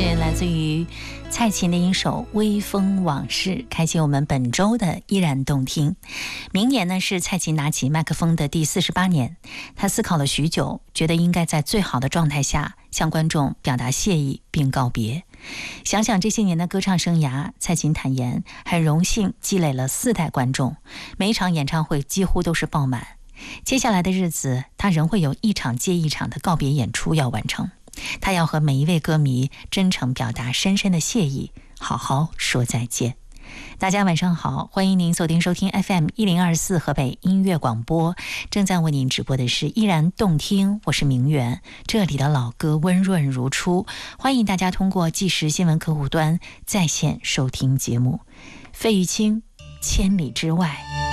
是来自于蔡琴的一首《微风往事》，开启我们本周的依然动听。明年呢是蔡琴拿起麦克风的第48年，她思考了许久，觉得应该在最好的状态下向观众表达谢意并告别。想想这些年的歌唱生涯，蔡琴坦言很荣幸积累了4代观众，每一场演唱会几乎都是爆满。接下来的日子，她仍会有一场接一场的告别演出要完成。他要和每一位歌迷真诚表达深深的谢意，好好说再见。大家晚上好，欢迎您收听FM 1024河北音乐广播，正在为您直播的是依然动听，我是明媛，这里的老歌温润如初，欢迎大家通过即时新闻客户端在线收听节目。费玉清，千里之外。